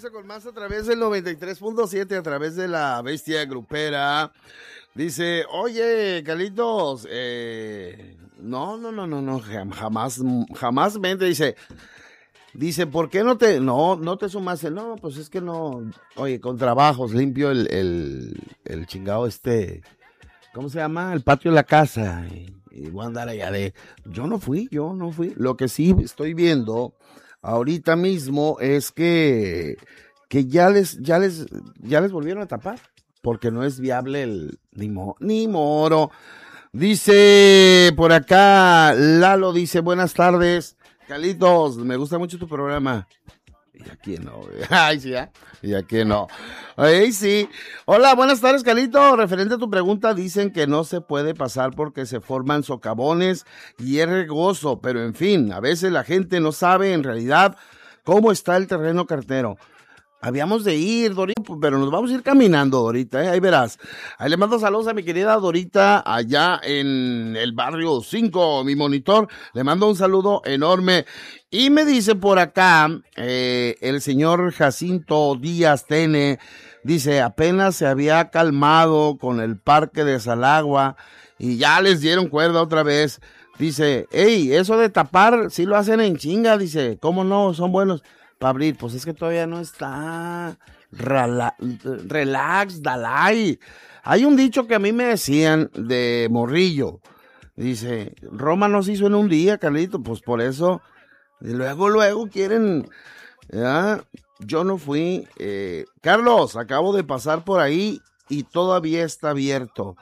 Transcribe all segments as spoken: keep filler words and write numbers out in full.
regreso con más a través del noventa y tres punto siete, a través de la bestia grupera. Dice, oye, Carlitos, eh, no, no, no, no, no, jamás, jamás mente, dice, dice, ¿por qué no te, no, no te sumaste? No, pues es que no, oye, con trabajos, limpio el, el, el chingado este, ¿cómo se llama? El patio de la casa, y, y voy a andar allá de, yo no fui, yo no fui. Lo que sí estoy viendo ahorita mismo es que, que ya les, ya les, ya les volvieron a tapar, porque no es viable el, ni, mo, ni moro. Dice por acá, Lalo dice, buenas tardes, Carlitos, me gusta mucho tu programa. Y aquí no, ay, sí, ¿eh? Y aquí no. Ay, sí. Hola, buenas tardes, Carlito. Referente a tu pregunta, dicen que no se puede pasar porque se forman socavones y es riesgoso, pero en fin, a veces la gente no sabe en realidad cómo está el terreno cartero. Habíamos de ir, Dorita, pero nos vamos a ir caminando, Dorita, ¿eh? Ahí verás. Ahí le mando saludos a mi querida Dorita, allá en el barrio cinco, mi monitor. Le mando un saludo enorme. Y me dice por acá, eh, el señor Jacinto Díaz Tene, dice, apenas se había calmado con el parque de Salagua y ya les dieron cuerda otra vez. Dice, hey, eso de tapar, sí lo hacen en chinga, dice, ¿cómo no? Son buenos para abrir, pues es que todavía no está. Rala, relax, Dalai. Hay un dicho que a mí me decían de morrillo. Dice, Roma no se hizo en un día, Carlito, pues por eso. Y luego, luego quieren. ¿Ya? Yo no fui. Eh, Carlos, acabo de pasar por ahí y todavía está abierto.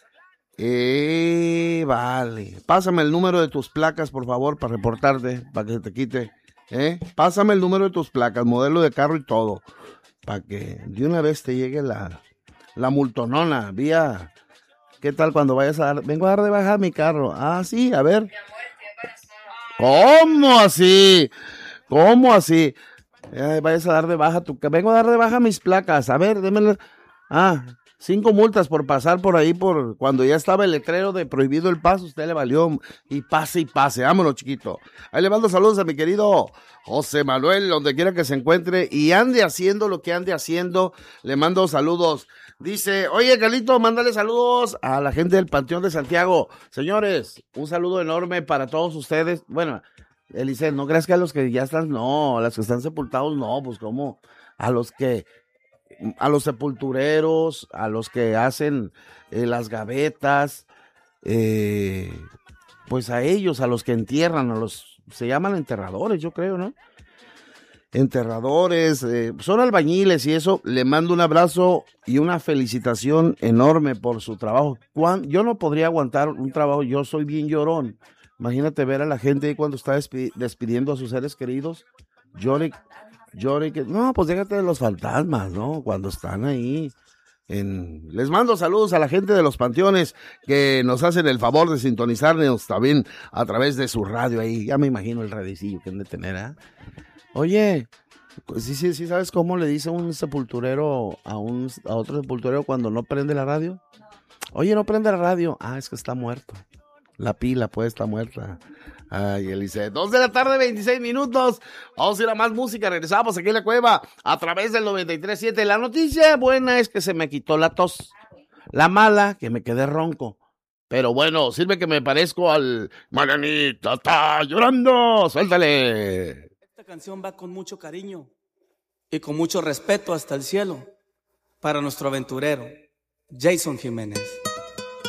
Eh, vale. Pásame el número de tus placas, por favor, para reportarte, para que se te quite. ¿Eh? Pásame el número de tus placas, modelo de carro y todo, para que de una vez te llegue la, la multonona, vía, ¿qué tal cuando vayas a dar? Vengo a dar de baja mi carro. Ah, sí, a ver. ¿Cómo así? ¿Cómo así? Eh, vayas a dar de baja tu, vengo a dar de baja mis placas, a ver, démelo. Ah, cinco multas por pasar por ahí, por cuando ya estaba el letrero de prohibido el paso, usted le valió y pase y pase, vámonos, chiquito. Ahí le mando saludos a mi querido José Manuel, donde quiera que se encuentre y ande haciendo lo que ande haciendo, le mando saludos. Dice, oye, Carlito, mándale saludos a la gente del Panteón de Santiago. Señores, un saludo enorme para todos ustedes. Bueno, Eliseo, no creas que a los que ya están, no, a los que están sepultados, no, pues como a los que... a los sepultureros, a los que hacen eh, las gavetas, eh, pues a ellos, a los que entierran, a los, se llaman enterradores, yo creo, ¿no? Enterradores, eh, son albañiles y eso, le mando un abrazo y una felicitación enorme por su trabajo. Cuando, yo no podría aguantar un trabajo, yo soy bien llorón. Imagínate ver a la gente ahí cuando está despi- despidiendo a sus seres queridos, llore. Llore que, no, pues déjate de los fantasmas, ¿no? Cuando están ahí. En... Les mando saludos a la gente de los panteones que nos hacen el favor de sintonizarnos también a través de su radio ahí. Ya me imagino el radicillo que han de tener, ¿eh? Oye, pues sí, sí, sí, ¿sabes cómo le dice un sepulturero a un a otro sepulturero cuando no prende la radio? Oye, no prende la radio. Ah, es que está muerto. La pila, pues, está muerta. Ay, Elise, dos de la tarde, veintiséis minutos. Vamos a ir a más música. Regresamos aquí en la cueva a través del noventa y tres punto siete. La noticia buena es que se me quitó la tos. La mala, que me quedé ronco. Pero bueno, sirve que me parezco al Marianita, está llorando. Suéltale. Esta canción va con mucho cariño y con mucho respeto hasta el cielo para nuestro aventurero, Jason Jiménez.